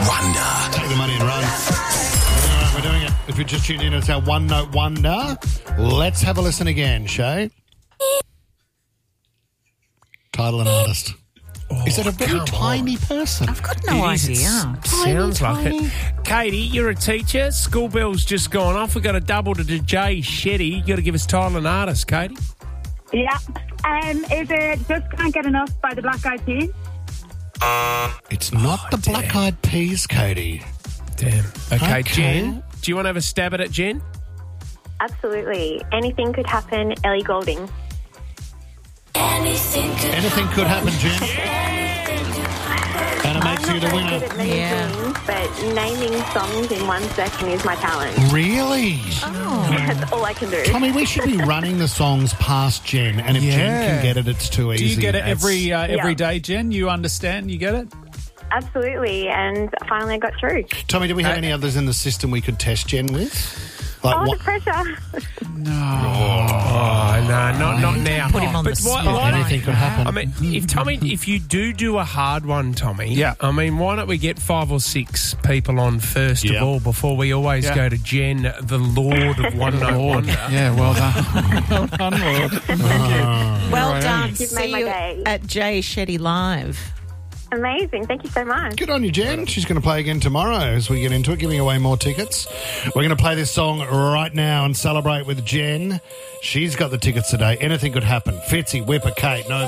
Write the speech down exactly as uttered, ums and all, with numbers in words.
Wonder. Take the money and run. All right, we're doing it. If you're just tuned in, it's our One Note Wonder. Let's have a listen again, Shay. Title and artist. Oh, Is it a very come tiny on. person? I've got no It is. idea. It sounds Tiny, like it. Katie, you're a teacher. School bell's just gone off. We've got a double to Jay Shetty. you got to give us title and artist, Katie. Yeah. Um, is it Just Can't Get Enough by the Black Eyed Peas? It's not Oh, the damn. Black Eyed Peas, Katie. Damn. Okay, Okay. Jen, do you want to have a stab at it, Jen? Absolutely. Anything could happen, Ellie Goulding. Anything could happen, Jen. And it makes you the I'm not winner. very good at many Yeah. things, but naming songs in one second is my talent. Really? That's all I can do. Tommy, we should be running the songs past Jen, and if Jen Yeah. can get it, it's too easy. Do you get it That's- every uh, every Yeah. day, Jen? You understand? You get it? Absolutely. And finally I got through. Tommy, do we have any others in the system we could test Jen with? Like Oh, what? the pressure. Oh, no, not, not now. Put him on but the why, spot. why don't- Anything could happen. I mean, if Tommy, if you do do a hard one, Tommy, Yeah. I mean, why don't we get five or six people on first Yeah. of all before we always Yeah. go to Jen, the Lord of One Note Wonder? Yeah, well done. well done, Lord. Well Right. done. You've See made my you day. at Jay Shetty Live. Amazing. Thank you so much. Good on you, Jen. She's going to play again tomorrow as we get into it, giving away more tickets. We're going to play this song right now and celebrate with Jen. She's got the tickets today. Anything could happen. Fitzy, Whipper, Kate, no